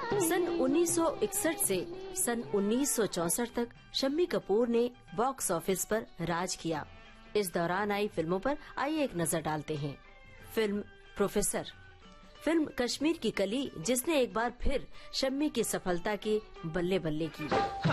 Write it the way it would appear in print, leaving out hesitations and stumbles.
सन 1961 से सन 1964 तक शम्मी कपूर ने बॉक्स ऑफिस पर राज किया। इस दौरान आई फिल्मों पर आइए एक नजर डालते हैं। फिल्म प्रोफेसर, फिल्म कश्मीर की कली, जिसने एक बार फिर शम्मी की सफलता की बल्ले बल्ले की।